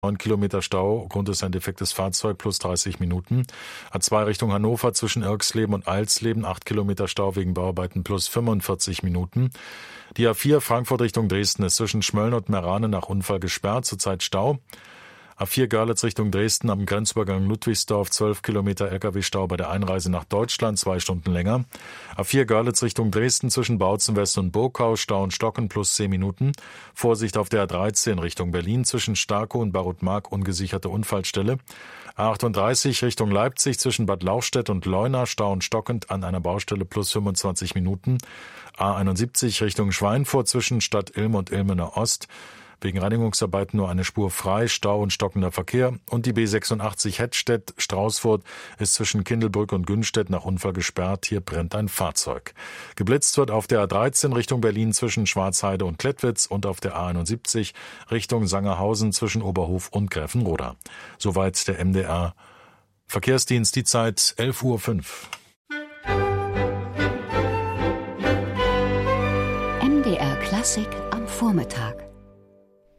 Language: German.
9 Kilometer Stau, Grund ist ein defektes Fahrzeug, plus 30 Minuten. A2 Richtung Hannover zwischen Irxleben und Alsleben, 8 Kilometer Stau wegen Bauarbeiten, plus 45 Minuten. Die A4 Frankfurt Richtung Dresden ist zwischen Schmölln und Meerane nach Unfall gesperrt, zurzeit Stau. A4 Görlitz Richtung Dresden am Grenzübergang Ludwigsdorf, 12 Kilometer Lkw-Stau bei der Einreise nach Deutschland, 2 Stunden länger. A4 Görlitz Richtung Dresden zwischen Bautzen West und Burgau, Stau und Stocken plus 10 Minuten. Vorsicht auf der A13 Richtung Berlin zwischen Starkow und Barutmark, ungesicherte Unfallstelle. A38 Richtung Leipzig zwischen Bad Lauchstädt und Leuna, Stau und stockend an einer Baustelle plus 25 Minuten. A71 Richtung Schweinfurt zwischen Stadt Ilm und Ilmenau Ost. Wegen Reinigungsarbeiten nur eine Spur frei, Stau und stockender Verkehr. Und die B86 Hettstedt-Straußfurt ist zwischen Kindelbrück und Günstedt nach Unfall gesperrt. Hier brennt ein Fahrzeug. Geblitzt wird auf der A13 Richtung Berlin zwischen Schwarzheide und Klettwitz und auf der A71 Richtung Sangerhausen zwischen Oberhof und Gräfenroda. Soweit der MDR Verkehrsdienst, die Zeit 11:05 Uhr. MDR Klassik am Vormittag.